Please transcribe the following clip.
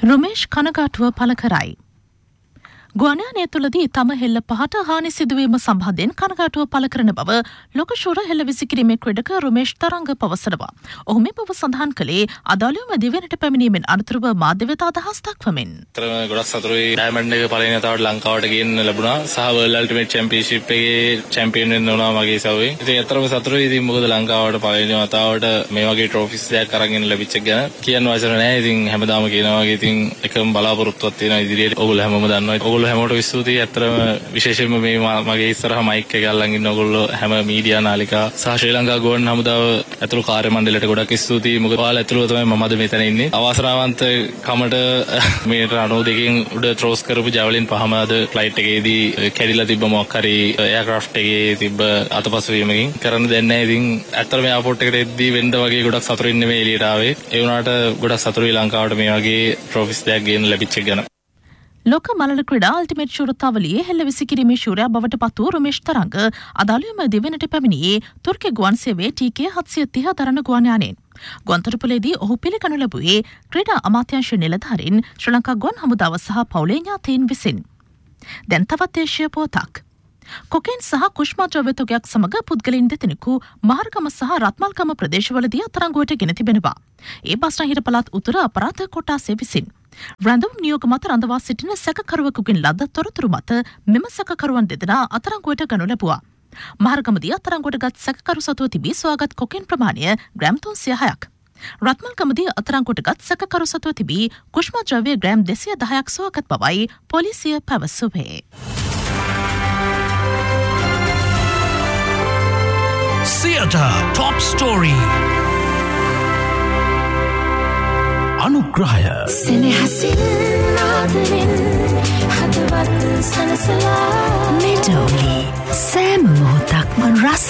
රොමේෂ් කනගාටුව පළ කරයි. ගුවන්යානය තුළදී තම හෙල්ල පහට හානි සිදුවීම සම්බන්ධයෙන් කනගාටුව පළ කරන බව ලෝකශූර හෙල්ල විසිකිරීමේ ක්‍රීඩක රොමේෂ් තරංග පවසනවා. ඔහු මේ බව සඳහන් කළේ අදාළවම දිවයිනට පැමිණීමෙන් අනතුරුව මාධ්‍ය වෙත අදහස් දක්වමින්. ගොඩක් සතුටුයි ඩයමන්ඩ් එක පළවෙනි වතාවට ලංකාවට ගෙන්න ලැබුණා. සහ වර්ල්ඩ් අල්ටිමේට් චැම්පියන්ෂිප් එකේ චැම්පියන් වෙන්න උනා මගේ සවුවෙන්. ඉතින් අතරම සතුටුයි. ඉතින් මොකද ලංකාවට පළවෙනි වතාවට මේ වගේ ට්‍රොෆිස් දෙකක් අරගෙන ලැබිච්ච එක ගැන කියන්න වචන නැහැ. ඉතින් හැමදාම කියනවා වගේ ඉතින් එකම බලාපොරොත්තුවක් තියෙනවා ඉදිරියට. ඔයගොල්ලෝ හැමෝම දන්නවා. හැමෝට ස්තුතියි. ඇත්තටම විශේෂයෙන්ම මේ මගේ ඉස්සරහා මයික් එක අල්ලන් ඉන්න ඔයගොල්ලෝ හැම මීඩියා නාලිකා සහ ශ්‍රී ලංකා ගුවන් හමුදාව ඇතුළු කාර්ය මණ්ඩලයට ගොඩක් ස්තුතියි. මොකද ඔයාලා ඇතුළුව තමයි මම අද මෙතන ඉන්නේ. අවාසනාවන්ත කමට මේ 92කින් උඩ ත්‍රෝස් කරපු ජැවලින් පහම අද ෆ්ලයිට් එකේදී කැඩිලා තිබ්බ මොකක් හරි එයාක්‍රාෆ්ට් එකේ තිබ්බ අතපසු වීමකින් කරන්න දෙන්නේ නැහැ. ඉතින් ඇත්තටම එයාපෝට් එකට එද්දී වෙන්න වගේ ගොඩක් සතුටින් නෙමෙයි එළියට ආවේ. ඒ වුණාට ගොඩක් සතුටුයි ලංකාවට මේ වගේ ට්‍රොෆිස් දෙකක් ගෙන්න ලැබිච්ච එක ගැන. ලෝක මලල ක්‍රීඩා අල්ටිමේට් ශූරතාවලියේ හෙළ විසිකිරීමේ ශූරයා බවට පත් වූ රොමේෂ් තරංග අදාළවම දිවෙනට පැමිණියේ තුර්කේ ගුවන් සේවයේ TK730 දරන ගුවන්යානයෙන්. ගුවන්තොටුපළේදී ඔහු පිළිගනු ලැබුවේ ක්‍රීඩා අමාත්‍යාංශ නිලධාරීන් ශ්‍රී ලංකා ගුවන් හමුදාව සහ පවුලේ ඥාතීන් විසින්. දැන් තවත් දේශීය පුවතක්. කොකේන් සහ කුෂ්මා ද්‍රව්‍ය තොගයක් සමග පුද්ගලයන් දෙදෙනෙකු මහර්ගම සහ රත්මල්ගම ප්‍රදේශවලදී අත්අඩංගුවට ගෙන තිබෙනවා. ඒ බස්නාහිර පළාත් උතුර අපරාධ කොට්ටාසය විසින්. රැඳවුම් නියෝග මත රඳවා සිටින සැකකරුවෙකුගෙන් ලද තොරතුරු මත මෙම සැකකරුවන් දෙදෙනා අත්අඩංගුවට ගනු ලැබුවා. මහර්ගමදී අත්අඩංගුවටගත් සැකකරු සතුව තිබී සොයාගත් කොකේන් ප්‍රමාණය ග්‍රෑම් 306ක්. රත්මල්ගමදී අත්අඩංගුවටගත් සැකකරු සතුව තිබී කුෂ්මා ද්‍රව්‍ය ග්‍රෑම් 210ක් සොයාගත් බවයි පොලිසිය පැවසුවේ. Theatre Top Story අනුග්‍රහය සෙනෙහසින් ආදරෙන් හදවත් සනසලා මෙඩෝලි සෑම මොහොතක්ම රස